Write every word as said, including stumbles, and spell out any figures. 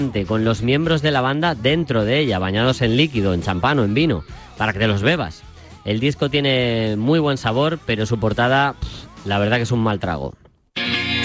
con los miembros de la banda dentro de ella, bañados en líquido, en champán o en vino, para que te los bebas. El disco tiene muy buen sabor, pero su portada, pff, la verdad que es un mal trago.